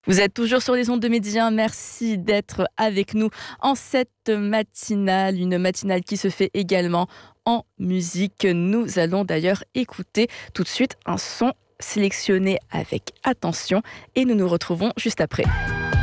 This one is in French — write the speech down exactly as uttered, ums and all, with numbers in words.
Vous êtes toujours sur les ondes de Médien, merci d'être avec nous en cette matinale, une matinale qui se fait également en musique. Nous allons d'ailleurs écouter tout de suite un son sélectionné avec attention et nous nous retrouvons juste après.